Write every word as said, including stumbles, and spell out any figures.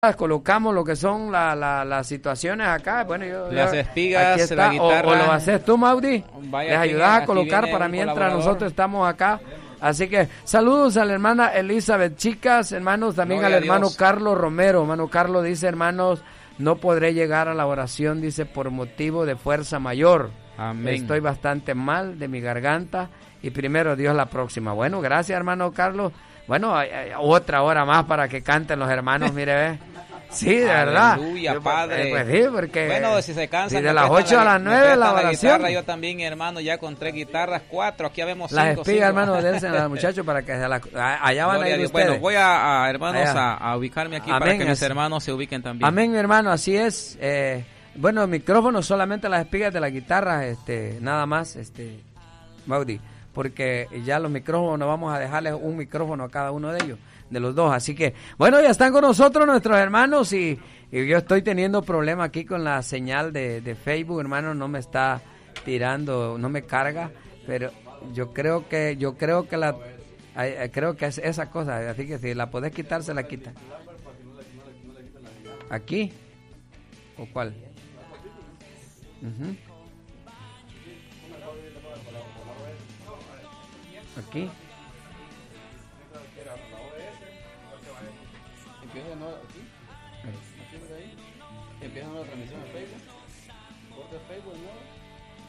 colocamos lo que son la, la, las situaciones acá. Bueno, yo, las yo, espigas, aquí está. la guitarra. O, o lo haces tú, Maudi. Vaya, Les ayudas a aquí colocar viene para un mientras colaborador. nosotros estamos acá. Así que saludos a la hermana Elizabeth, chicas, hermanos, también Gloria al hermano a Dios. Carlos Romero. Hermano Carlos dice, hermanos, no podré llegar a la oración, dice, por motivo de fuerza mayor. Amén. Estoy bastante mal de mi garganta y primero Dios la próxima. Bueno, gracias, hermano Carlos. Bueno, hay, hay otra hora más para que canten los hermanos, mire, ve. Sí, de verdad. Aleluya, Yo, Padre. Pues, pues sí, porque bueno, si se cansan, si de las ocho a las nueve la oración. Guitarra, yo también, hermano, ya con tres guitarras, cuatro, aquí vemos cinco. Las espigas, cinco. hermano, dense a los muchachos para que se la, allá van Gloria a ir Dios. ustedes. Bueno, voy a, a hermanos, Allá. a, a ubicarme aquí Amén, para que mis es- hermanos se ubiquen también. Amén, mi hermano, así es. Eh, bueno, micrófonos solamente las espigas de la guitarra, este, nada más, este, Maudi, porque ya los micrófonos vamos a dejarles un micrófono a cada uno de ellos, de los dos. Así que, bueno, ya están con nosotros nuestros hermanos y, y yo estoy teniendo problema aquí con la señal de, de Facebook, hermano, no me está tirando, no me carga, pero yo creo que, yo creo que la, ay, ay, creo que es esa cosa, así que si la podés quitar, se la quita. ¿Aquí? ¿O cuál? Ujú. Aquí. Empieza de nuevo aquí. Aquí por ahí. Empieza una transmisión en Facebook. Corta Facebook, ¿no?